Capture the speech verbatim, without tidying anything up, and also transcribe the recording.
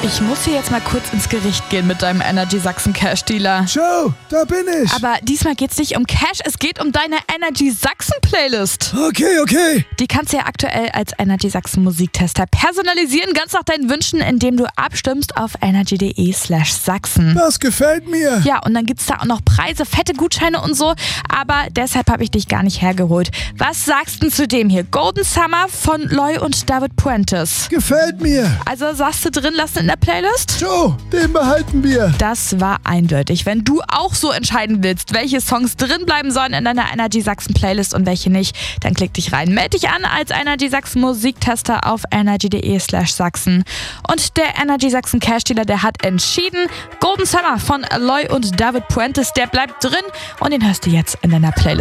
Ich muss hier jetzt mal kurz ins Gericht gehen mit deinem Energy Sachsen Cash Dealer. Joe, da bin ich. Aber diesmal geht's nicht um Cash, es geht um deine Energy Sachsen Playlist. Okay, okay. Die kannst du ja aktuell als Energy Sachsen Musiktester personalisieren, ganz nach deinen Wünschen, indem du abstimmst auf energy.de slash Sachsen. Das gefällt mir. Ja, und dann gibt's da auch noch Preise, fette Gutscheine und so, aber deshalb habe ich dich gar nicht hergeholt. Was sagst du zu dem hier? Golden Summer von Loy und David Puentes. Gefällt mir. Also sagst du drin lassen in der Playlist? Joe, den behalten wir. Das war eindeutig. Wenn du auch so entscheiden willst, welche Songs drin bleiben sollen in deiner Energy Sachsen Playlist und welche nicht, dann klick dich rein. Meld dich an als Energy Sachsen Musiktester auf energy.de slash Sachsen. Und der Energy Sachsen Cash Dealer, der hat entschieden, Golden Summer von Loy und David Puentes, der bleibt drin und den hörst du jetzt in deiner Playlist.